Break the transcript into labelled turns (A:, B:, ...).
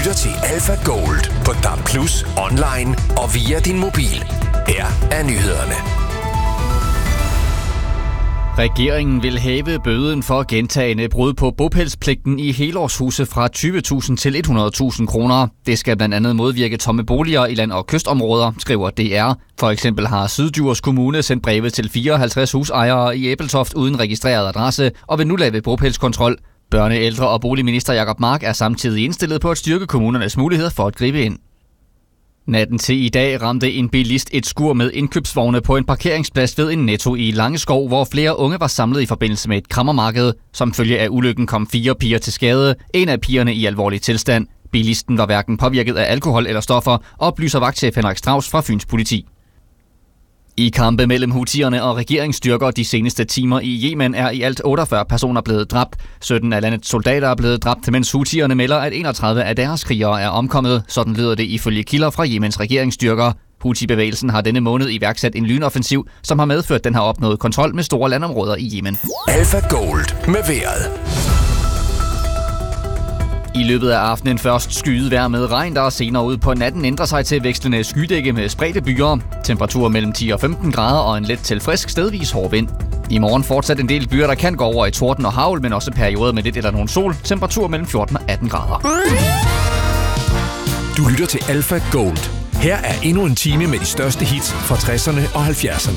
A: lytter til Alpha Gold på DAB+, online og via din mobil. Her er nyhederne.
B: Regeringen vil hæve bøden for gentagne brud på bopælspligten i helårshuse fra 20.000 til 100.000 kroner. Det skal blandt andet modvirke tomme boliger i land- og kystområder, skriver DR. For eksempel har Syddjurs Kommune sendt breve til 54 husejere i Ebeltoft uden registreret adresse og vil nu lave bopælskontrol. Børne-, ældre- og boligminister Jacob Mark er samtidig indstillet på at styrke kommunernes muligheder for at gribe ind. Natten til i dag ramte en bilist et skur med indkøbsvogne på en parkeringsplads ved en Netto i Langeskov, hvor flere unge var samlet i forbindelse med et krammermarked. Som følge af ulykken kom 4 piger til skade, en af pigerne i alvorlig tilstand. Bilisten var hverken påvirket af alkohol eller stoffer, oplyser vagtchef Henrik Strauss fra Fyns Politi. I kampe mellem Houthierne og regeringsstyrker de seneste timer i Yemen er i alt 48 personer blevet dræbt. 17 af landets soldater er blevet dræbt, mens Houthierne melder, at 31 af deres krigere er omkommet. Sådan lyder det ifølge kilder fra Yemens regeringsstyrker. Houthi-bevægelsen har denne måned iværksat en lynoffensiv, som har medført, at den har opnået kontrol med store landområder i Yemen.
A: Alpha Gold med vejret.
B: I løbet af aftenen først skyet vejr med regn, der senere ud på natten ændrer sig til vekslende skydække med spredte byer. Temperaturer mellem 10 og 15 grader og en let til frisk stedvis hård vind. I morgen fortsat en del byer, der kan gå over i torden og hagl, men også perioder med lidt eller nogen sol. Temperatur mellem 14 og 18 grader.
A: Du lytter til Alpha Gold. Her er endnu en time med de største hits fra 60'erne og 70'erne.